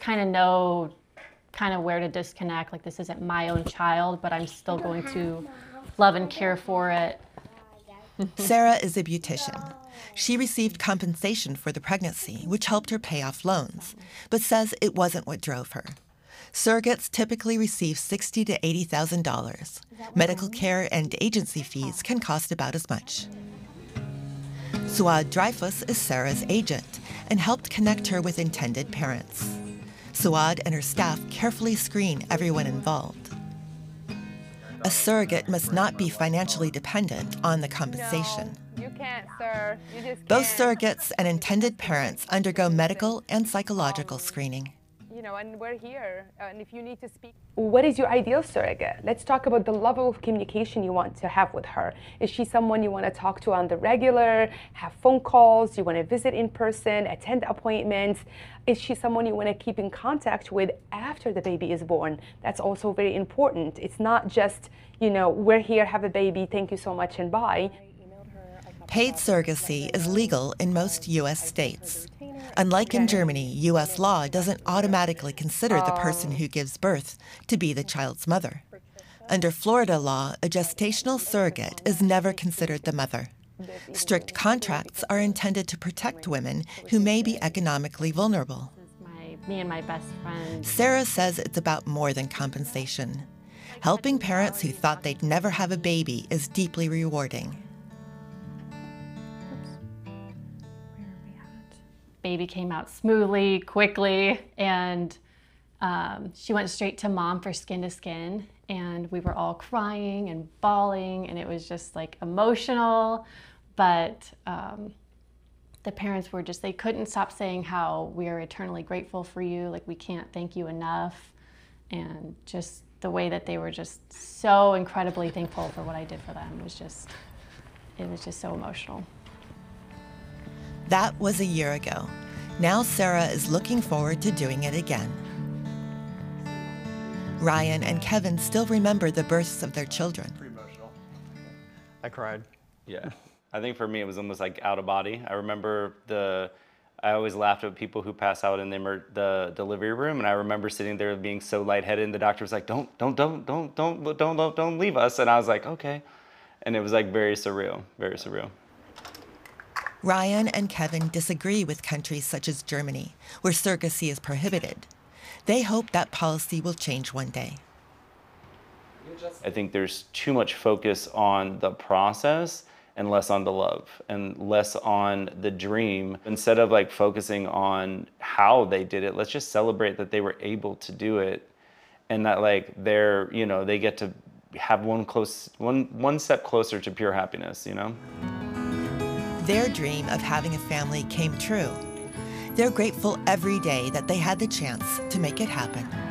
kind of know kind of where to disconnect. Like, this isn't my own child, but I'm still going to love and care for it. Sarah is a beautician. She received compensation for the pregnancy, which helped her pay off loans, but says it wasn't what drove her. Surrogates typically receive $60,000 to $80,000. Medical care and agency fees can cost about as much. Suad Dreyfus is Sarah's agent and helped connect her with intended parents. Suad and her staff carefully screen everyone involved. A surrogate must not be financially dependent on the compensation. No, you can't, sir. You just can't. Both surrogates and intended parents undergo medical and psychological screening. You know, and we're here, and if you need to speak. What is your ideal surrogate? Let's talk about the level of communication you want to have with her. Is she someone you want to talk to on the regular, have phone calls, you want to visit in person, attend appointments? Is she someone you want to keep in contact with after the baby is born? That's also very important. It's not just, you know, we're here, have a baby, thank you so much, and bye. Paid surrogacy is legal in most U.S. states. Unlike in Germany, U.S. law doesn't automatically consider the person who gives birth to be the child's mother. Under Florida law, a gestational surrogate is never considered the mother. Strict contracts are intended to protect women who may be economically vulnerable. Me and my best friend. Sarah says it's about more than compensation. Helping parents who thought they'd never have a baby is deeply rewarding. Baby came out smoothly, quickly, and she went straight to mom for skin to skin, and we were all crying and bawling, and it was just like emotional, but the parents were just, they couldn't stop saying how we are eternally grateful for you, like we can't thank you enough, and just the way that they were just so incredibly thankful for what I did for them was just, it was just so emotional. That was a year ago. Now Sarah is looking forward to doing it again. Ryan and Kevin still remember the births of their children. Pretty emotional. I cried. Yeah. I think for me it was almost like out of body. I remember I always laughed at people who pass out in the delivery room, and I remember sitting there being so lightheaded, and the doctor was like, don't leave us. And I was like, okay. And it was like very surreal, very surreal. Ryan and Kevin disagree with countries such as Germany, where surrogacy is prohibited. They hope that policy will change one day. I think there's too much focus on the process and less on the love and less on the dream. Instead of like focusing on how they did it, let's just celebrate that they were able to do it, and that like they're, you know, they get to have one step closer to pure happiness, you know? Their dream of having a family came true. They're grateful every day that they had the chance to make it happen.